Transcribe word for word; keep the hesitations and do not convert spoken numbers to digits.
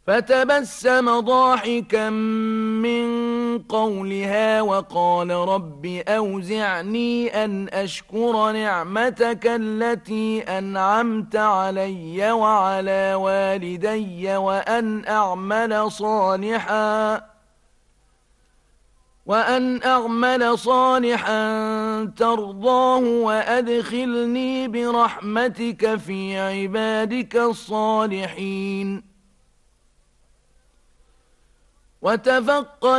فتبسم ضاحكا من قولها وقال رب أوزعني أن أشكر نعمتك التي أنعمت علي وعلى والدي وأن أعمل صالحا وأن أعمل صالحا ترضاه وأدخلني برحمتك في عبادك الصالحين. وتفقد